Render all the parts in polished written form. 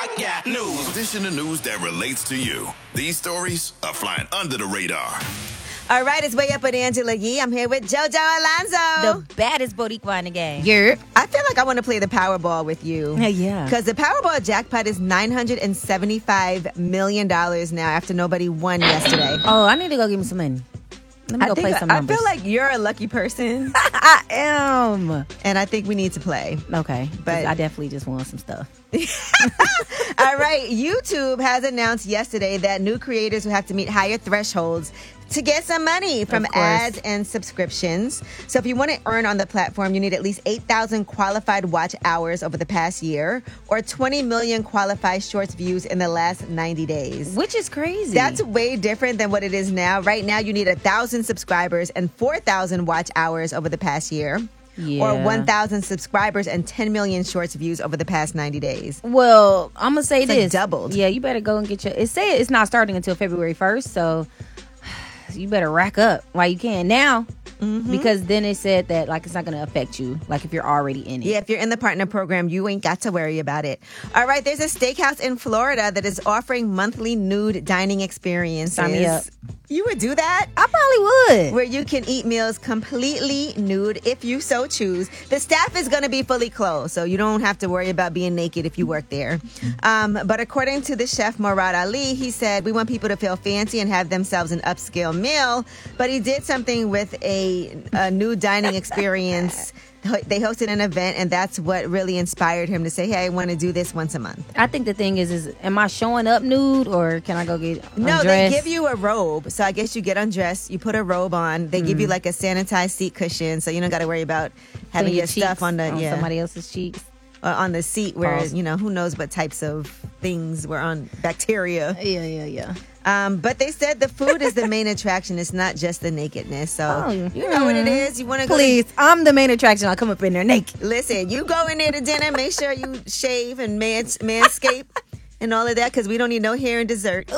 got news. Dishing the news that relates to you. These stories are flying under the radar. All right, it's Way Up with Angela Yee. I'm here with JoJo Alonzo. The baddest Boricua in the game. I feel like I want to play the Powerball with you. Yeah. Because the Powerball jackpot is $975 million now after nobody won yesterday. Oh, I need to go get me some money. Let me go play some numbers. I feel like you're a lucky person. I am. And I think we need to play. Okay. But I definitely just want some stuff. All right. YouTube has announced yesterday that new creators will have to meet higher thresholds to get some money from ads and subscriptions. So if you want to earn on the platform, you need at least 8,000 qualified watch hours over the past year or 20 million qualified shorts views in the last 90 days. Which is crazy. That's way different than what it is now. Right now, you need 1,000 subscribers and 4,000 watch hours over the past year. Yeah. Or 1,000 subscribers and 10 million shorts views over the past 90 days. Well, I'm going to say it's this. Like doubled. Yeah, you better go and get your... It's not starting until February 1st, so you better rack up while you can now. Because then it said that like it's not going to affect you, like if you're already in it. Yeah, if you're in the partner program, you ain't got to worry about it. All right, there's a steakhouse in Florida that is offering monthly nude dining experiences. Sign me up. You would do that? I probably would. Where you can eat meals completely nude if you so choose. The staff is going to be fully clothed, so you don't have to worry about being naked if you work there. But according to the chef Murad Ali, he said, we want people to feel fancy and have themselves an upscale meal. But he did something with a nude dining experience. They hosted an event, and that's what really inspired him to say, hey, I want to do this once a month. I think the thing is am I showing up nude or can I go get undressed? No, they give you a robe. So I guess you get undressed, you put a robe on. They give you like a sanitized seat cushion, so you don't got to worry about having your stuff on somebody else's cheeks. On the seat where, who knows what types of things were on, bacteria. Yeah. But they said the food is the main attraction. It's not just the nakedness. So you know what it is. You want to go. Please, I'm the main attraction. I'll come up in there naked. Listen, you go in there to dinner. Make sure you shave and manscape and all of that because we don't need no hair and dessert.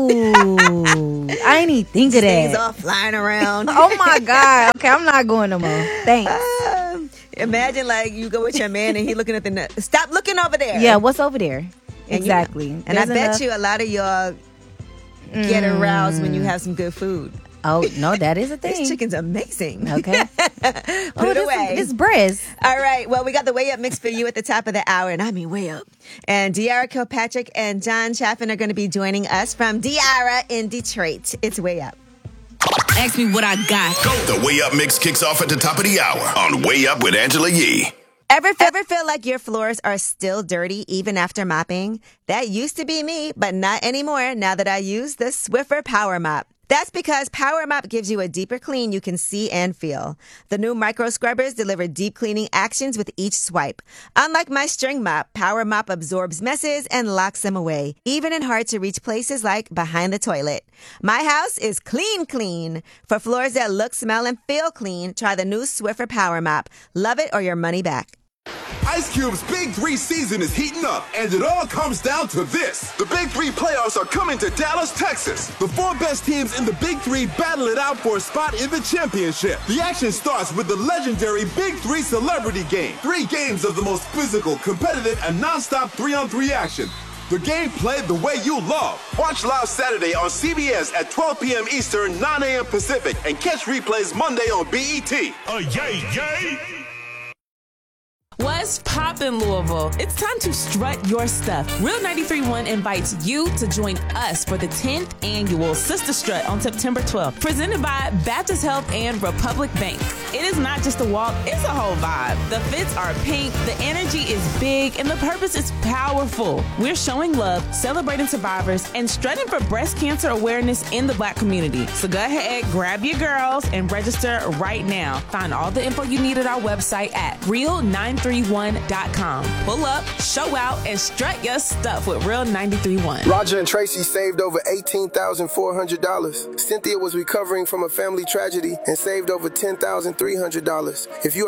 Ooh, I ain't even think of that. Things all flying around. Oh my God. Okay, I'm not going no more. Thanks. Imagine like you go with your man and he looking at the stop looking over there. Yeah, what's over there? And exactly. And I bet you a lot of y'all get aroused when you have some good food. Oh, no, that is a thing. This chicken's amazing. Okay. Put it away. It's breast. All right. Well, we got the Way Up mix for you at the top of the hour, and I mean way up. And De'Ara Kilpatrick and John Chaffin are going to be joining us from De'Ara in Detroit. It's Way Up. Ask me what I got. The Way Up mix kicks off at the top of the hour on Way Up with Angela Yee. Ever feel like your floors are still dirty even after mopping? That used to be me, but not anymore now that I use the Swiffer Power Mop. That's because Power Mop gives you a deeper clean you can see and feel. The new micro scrubbers deliver deep cleaning actions with each swipe. Unlike my string mop, Power Mop absorbs messes and locks them away, even in hard-to-reach places like behind the toilet. My house is clean. For floors that look, smell, and feel clean, try the new Swiffer Power Mop. Love it or your money back. Ice Cube's Big 3 season is heating up, and it all comes down to this. The Big 3 playoffs are coming to Dallas, Texas. The 4 best teams in the Big 3 battle it out for a spot in the championship. The action starts with the legendary Big 3 Celebrity Game. 3 games of the most physical, competitive, and non-stop 3-on-3 action. The game played the way you love. Watch live Saturday on CBS at 12 p.m. Eastern, 9 a.m. Pacific, and catch replays Monday on BET. Yay! What's poppin', Louisville? It's time to strut your stuff. Real 93.1 invites you to join us for the 10th annual Sister Strut on September 12th, presented by Baptist Health and Republic Bank. It is not just a walk, it's a whole vibe. The fits are pink, the energy is big, and the purpose is powerful. We're showing love, celebrating survivors, and strutting for breast cancer awareness in the Black community. So go ahead, grab your girls, and register right now. Find all the info you need at our website at real931.com. Pull up, show out, and strut your stuff with Real 93.1. Roger and Tracy saved over $18,400. Cynthia was recovering from a family tragedy and saved over $10,300. If you